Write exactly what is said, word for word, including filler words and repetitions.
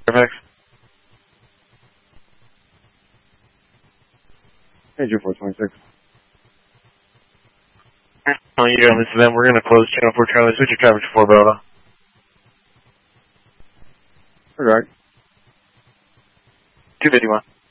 Fairfax. Major four twenty-six. On you on this event, we're going to close channel four Charlie. Switch your traffic to four Bravo. All right. two fifty-one.